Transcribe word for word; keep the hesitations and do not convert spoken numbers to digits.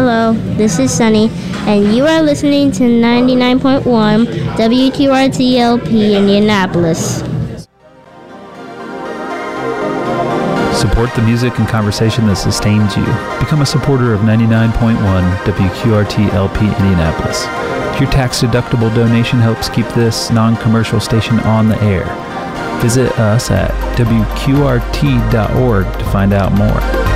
Hello, this is Sunny, and you are listening to ninety-nine point one W Q R T L P Indianapolis. Support the music and conversation that sustains you. Become a supporter of ninety-nine point one W Q R T L P Indianapolis. Your tax-deductible donation helps keep this non-commercial station on the air. Visit us at W Q R T dot org to find out more.